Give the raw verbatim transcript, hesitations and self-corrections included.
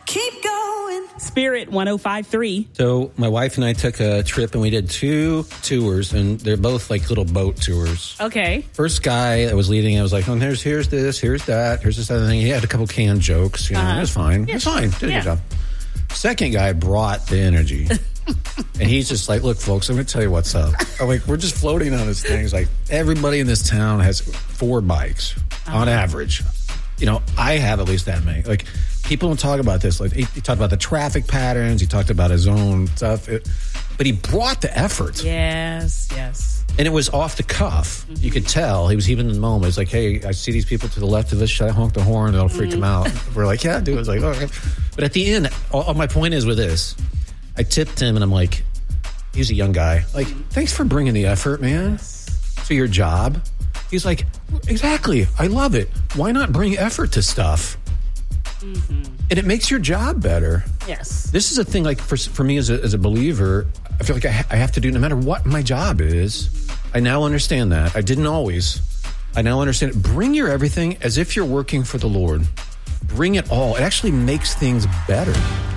Keep going. Spirit one oh five point three. So my wife and I took a trip and we did two tours, and they're both like little boat tours. Okay. First guy that was leading, I was like, oh, here's, here's this, here's that, here's this other thing. He had a couple canned jokes. You know, Uh-huh. it was fine. Yeah, It was fine. Did a yeah. good job. Second guy brought the energy. And he's just like, look, folks, I'm going to tell you what's up. I'm like, we're just floating on this thing. It's like, everybody in this town has four bikes uh-huh. on average. You know, I have at least that many. Like, people don't talk about this. Like, he, he talked about the traffic patterns. He talked about his own stuff. It, but he brought the effort. Yes, yes. And it was off the cuff. Mm-hmm. You could tell. He was even in the moment. It's like, hey, I see these people to the left of us. Should I honk the horn? It'll freak mm-hmm. them out. We're like, yeah, dude. It's like, okay. But at the end, all, all my point is with this, I tipped him and I'm like, he's a young guy. Like, thanks for bringing the effort, man, to your job. He's like, exactly. I love it. Why not bring effort to stuff? Mm-hmm. And it makes your job better. Yes. This is a thing, like, for for me as a, as a believer, I feel like I, ha- I have to do, no matter what my job is. Mm-hmm. I now understand that. I didn't always. I now understand it. Bring your everything as if you're working for the Lord. Bring it all. It actually makes things better.